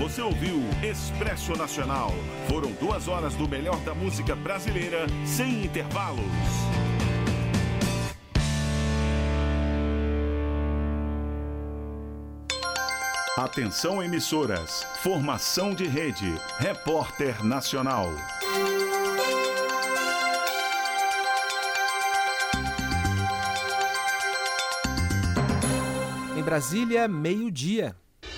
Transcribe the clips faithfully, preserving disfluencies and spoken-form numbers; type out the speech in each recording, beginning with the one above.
Você ouviu Expresso Nacional. Foram duas horas do melhor da música brasileira, sem intervalos. Atenção, emissoras. Formação de rede. Repórter Nacional. Em Brasília, meio-dia.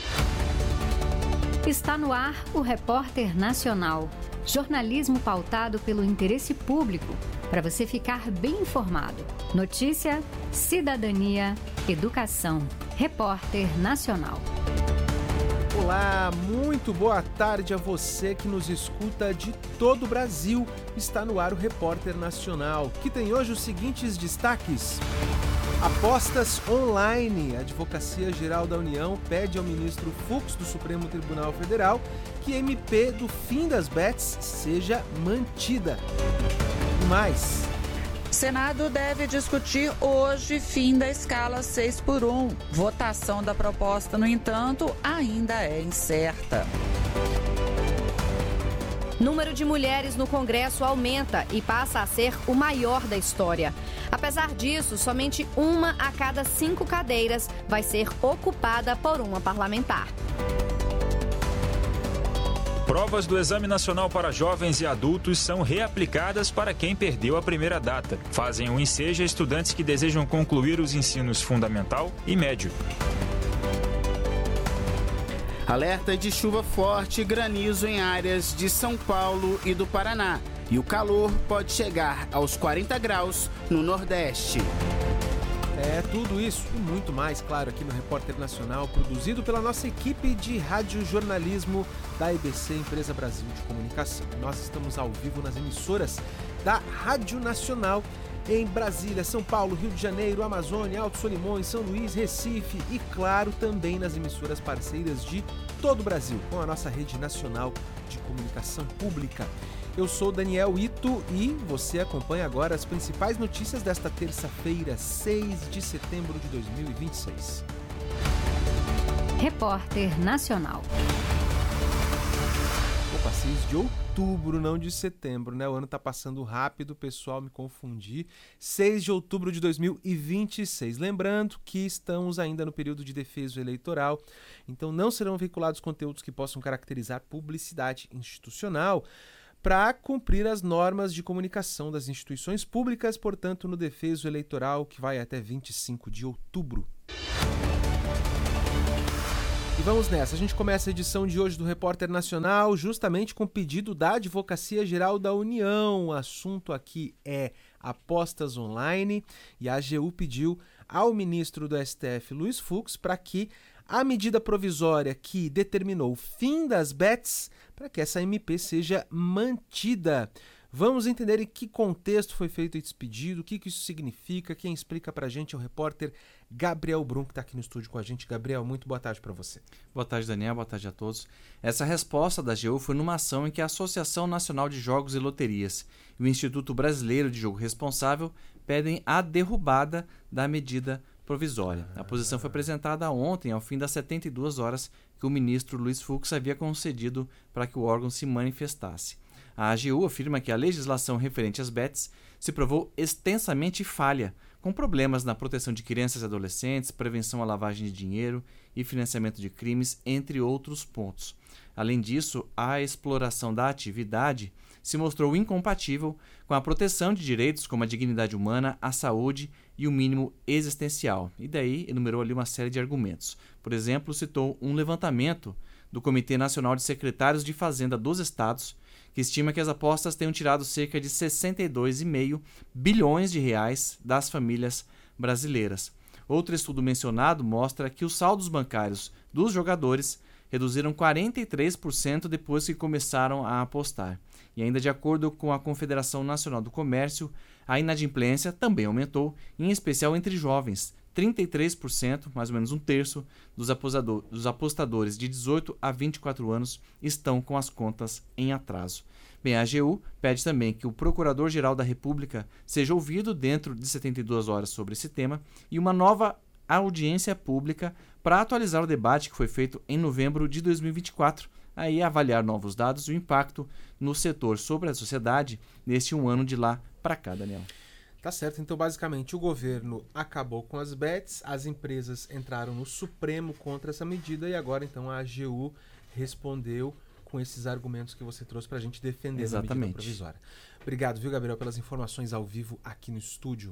Está no ar o Repórter Nacional. Jornalismo pautado pelo interesse público, para você ficar bem informado. Notícia, cidadania, educação. Repórter Nacional. Olá, muito boa tarde a você que nos escuta de todo o Brasil. Está no ar o Repórter Nacional, que tem hoje os seguintes destaques. Apostas online. A Advocacia Geral da União pede ao ministro Fux do Supremo Tribunal Federal que a M P do fim das bets seja mantida. E mais. Senado deve discutir hoje fim da escala seis por um. Votação da proposta, no entanto, ainda é incerta. Número de mulheres no Congresso aumenta e passa a ser o maior da história. Apesar disso, somente uma a cada cinco cadeiras vai ser ocupada por uma parlamentar. Provas do Exame Nacional para Jovens e Adultos são reaplicadas para quem perdeu a primeira data. Fazem o ensejo a estudantes que desejam concluir os ensinos fundamental e médio. Alerta de chuva forte e granizo em áreas de São Paulo e do Paraná. E o calor pode chegar aos quarenta graus no Nordeste. É tudo isso e muito mais, claro, aqui no Repórter Nacional, produzido pela nossa equipe de radiojornalismo da E B C, Empresa Brasil de Comunicação. Nós estamos ao vivo nas emissoras da Rádio Nacional em Brasília, São Paulo, Rio de Janeiro, Amazônia, Alto Solimões, São Luís, Recife e, claro, também nas emissoras parceiras de todo o Brasil, com a nossa rede nacional de comunicação pública. Eu sou Daniel Ito e você acompanha agora as principais notícias desta terça-feira, seis de setembro de dois mil e vinte e seis. Repórter Nacional. Opa, seis de outubro, não de setembro, né? O ano tá passando rápido, pessoal, me confundi. seis de outubro de dois mil e vinte e seis. Lembrando que estamos ainda no período de defeso eleitoral, então não serão veiculados conteúdos que possam caracterizar publicidade institucional, para cumprir as normas de comunicação das instituições públicas, portanto, no defeso eleitoral que vai até vinte e cinco de outubro. E vamos nessa, a gente começa a edição de hoje do Repórter Nacional justamente com pedido da Advocacia Geral da União. O assunto aqui é apostas online e a A G U pediu ao ministro do S T F, Luiz Fux, para que a medida provisória que determinou o fim das bets, para que essa M P seja mantida. Vamos entender em que contexto foi feito esse pedido, o que, que isso significa. Quem explica para a gente é o repórter Gabriel Brum, que está aqui no estúdio com a gente. Gabriel, muito boa tarde para você. Boa tarde, Daniel. Boa tarde a todos. Essa resposta da A G U foi numa ação em que a Associação Nacional de Jogos e Loterias e o Instituto Brasileiro de Jogo Responsável pedem a derrubada da medida provisória. A posição foi apresentada ontem, ao fim das setenta e duas horas que o ministro Luiz Fux havia concedido para que o órgão se manifestasse. A A G U afirma que a legislação referente às bets se provou extensamente falha, com problemas na proteção de crianças e adolescentes, prevenção à lavagem de dinheiro e financiamento de crimes, entre outros pontos. Além disso, a exploração da atividade se mostrou incompatível com a proteção de direitos como a dignidade humana, a saúde e o mínimo existencial. E daí enumerou ali uma série de argumentos. Por exemplo, citou um levantamento do Comitê Nacional de Secretários de Fazenda dos Estados, que estima que as apostas tenham tirado cerca de sessenta e dois vírgula cinco bilhões de reais das famílias brasileiras. Outro estudo mencionado mostra que os saldos bancários dos jogadores reduziram quarenta e três por cento depois que começaram a apostar. E ainda de acordo com a Confederação Nacional do Comércio, a inadimplência também aumentou, em especial entre jovens. trinta e três por cento, mais ou menos um terço, dos, apostador, dos apostadores de dezoito a vinte e quatro anos estão com as contas em atraso. Bem, a A G U pede também que o Procurador-Geral da República seja ouvido dentro de setenta e duas horas sobre esse tema e uma nova audiência pública para atualizar o debate que foi feito em novembro de dois mil e vinte e quatro, aí avaliar novos dados e o impacto no setor sobre a sociedade neste um ano de lá para cá, Daniel. Tá certo, então basicamente o governo acabou com as bets, as empresas entraram no Supremo contra essa medida e agora então a A G U respondeu com esses argumentos que você trouxe para a gente defender Exatamente. a medida provisória. Obrigado, viu, Gabriel, pelas informações ao vivo aqui no estúdio.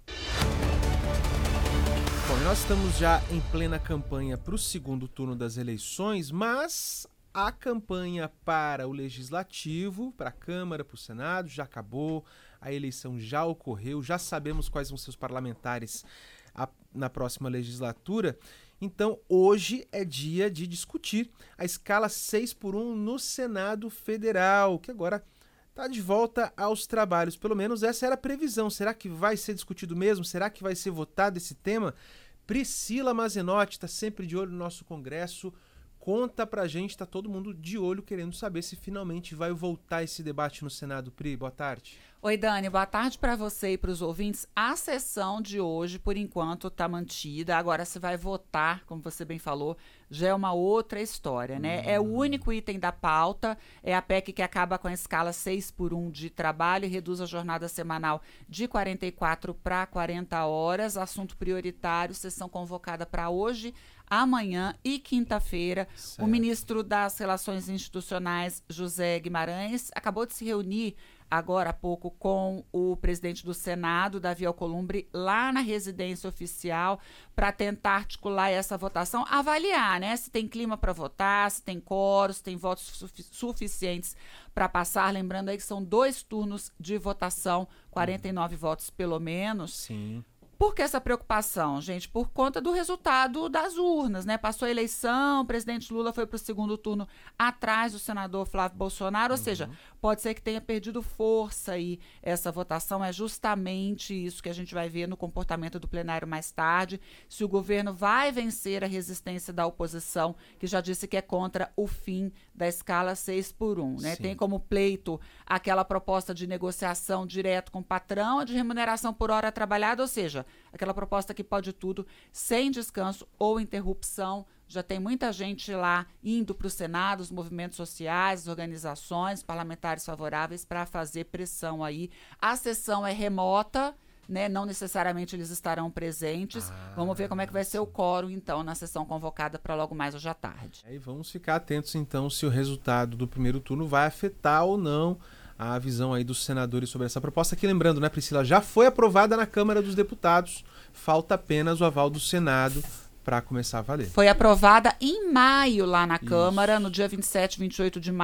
Bom, e nós estamos já em plena campanha para o segundo turno das eleições, mas a campanha para o Legislativo, para a Câmara, para o Senado, já acabou, a eleição já ocorreu, já sabemos quais vão ser os parlamentares a, na próxima legislatura. Então, hoje é dia de discutir a escala seis por um no Senado Federal, que agora está de volta aos trabalhos. Pelo menos essa era a previsão. Será que vai ser discutido mesmo? Será que vai ser votado esse tema? Priscila Mazenotti está sempre de olho no nosso Congresso. Conta pra gente, tá todo mundo de olho querendo saber se finalmente vai voltar esse debate no Senado. Pri, boa tarde. Oi, Dani, boa tarde para você e para os ouvintes. A sessão de hoje, por enquanto, está mantida. Agora, se vai votar, como você bem falou, já é uma outra história, né? Hum. É o único item da pauta, é a P E C que acaba com a escala seis por um de trabalho e reduz a jornada semanal de quarenta e quatro para quarenta horas. Assunto prioritário, sessão convocada para hoje, amanhã e quinta-feira. O ministro das Relações Institucionais, José Guimarães, acabou de se reunir agora há pouco com o presidente do Senado, Davi Alcolumbre, lá na residência oficial, para tentar articular essa votação, avaliar, né, se tem clima para votar, se tem quórum, se tem votos sufic- suficientes para passar. Lembrando aí que são dois turnos de votação, quarenta e nove uhum. votos pelo menos. Sim. Por que essa preocupação, gente? Por conta do resultado das urnas, né? Passou a eleição, o presidente Lula foi para o segundo turno atrás do senador Flávio Bolsonaro, ou uhum. seja, pode ser que tenha perdido força aí essa votação. É justamente isso que a gente vai ver no comportamento do plenário mais tarde, se o governo vai vencer a resistência da oposição, que já disse que é contra o fim da escala seis por um, né? Sim. Tem como pleito aquela proposta de negociação direto com o patrão, de remuneração por hora trabalhada, ou seja, aquela proposta que pode tudo, sem descanso ou interrupção. Já tem muita gente lá indo para o Senado, os movimentos sociais, as organizações, parlamentares favoráveis para fazer pressão aí. A sessão é remota, né? Não necessariamente eles estarão presentes. Ah, vamos ver como é que vai sim. ser o quórum, então, na sessão convocada para logo mais hoje à tarde. Aí vamos ficar atentos, então, se o resultado do primeiro turno vai afetar ou não a visão aí dos senadores sobre essa proposta, que lembrando, né, Priscila, já foi aprovada na Câmara dos Deputados, falta apenas o aval do Senado para começar a valer. Foi aprovada em maio lá na Isso. Câmara, no dia vinte e sete, vinte e oito de maio.